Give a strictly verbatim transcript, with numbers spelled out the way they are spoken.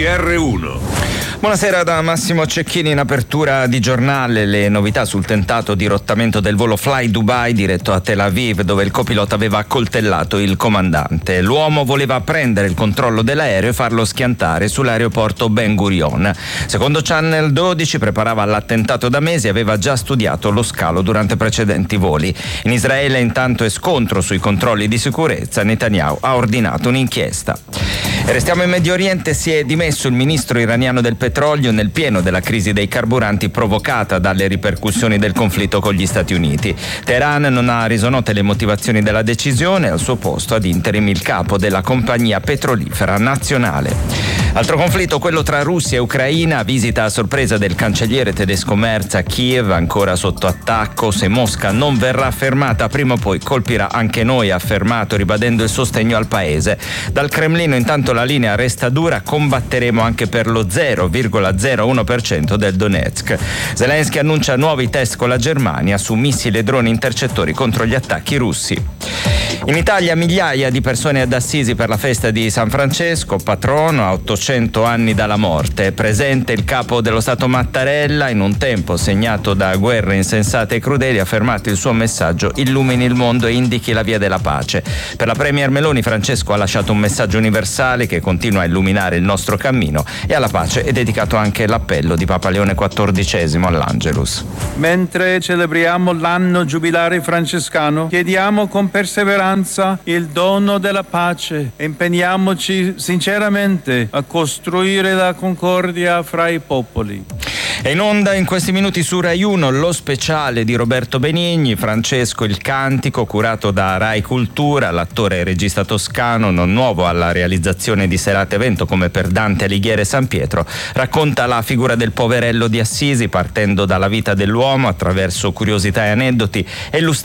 R uno. Buonasera da Massimo Cecchini. In apertura di giornale le novità sul tentato dirottamento del volo Fly Dubai diretto a Tel Aviv, dove il copilota aveva accoltellato il comandante. L'uomo voleva prendere il controllo dell'aereo e farlo schiantare sull'aeroporto Ben Gurion. Secondo Channel dodici preparava l'attentato da mesi e aveva già studiato lo scalo durante precedenti voli. In Israele intanto è scontro sui controlli di sicurezza. Netanyahu ha ordinato un'inchiesta. E restiamo in Medio Oriente. Si è dimesso il ministro iraniano del petrolio nel pieno della crisi dei carburanti provocata dalle ripercussioni del conflitto con gli Stati Uniti. Teheran non ha reso note le motivazioni della decisione. Al suo posto ad interim il capo della compagnia petrolifera nazionale. Altro conflitto, quello tra Russia e Ucraina. Visita a sorpresa del cancelliere tedesco Merz a Kiev, ancora sotto attacco. Se Mosca non verrà fermata, prima o poi colpirà anche noi, ha affermato, ribadendo il sostegno al paese. Dal Cremlino intanto la linea resta dura: combatteremo anche per lo zero virgola zero uno per cento del Donetsk. Zelensky annuncia nuovi test con la Germania su missili e droni intercettori contro gli attacchi russi. In Italia migliaia di persone ad Assisi per la festa di San Francesco, patrono, a ottocento anni dalla morte. Presente il capo dello Stato Mattarella. In un tempo segnato da guerre insensate e crudeli, ha fermato il suo messaggio: illumini il mondo e indichi la via della pace. Per la premier Meloni, Francesco ha lasciato un messaggio universale che continua a illuminare il nostro cammino, e alla pace è dedicato anche l'appello di Papa Leone quattordicesimo all'Angelus. Mentre celebriamo l'anno giubilare francescano, chiediamo con perseveranza il dono della pace e impegniamoci sinceramente a costruire la concordia fra i popoli. È in onda in questi minuti su Rai uno lo speciale di Roberto Benigni, Francesco il Cantico, curato da Rai Cultura. L'attore e regista toscano, non nuovo alla realizzazione di serate evento come per Dante Alighieri e San Pietro, racconta la figura del poverello di Assisi partendo dalla vita dell'uomo attraverso curiosità e aneddoti e illustrando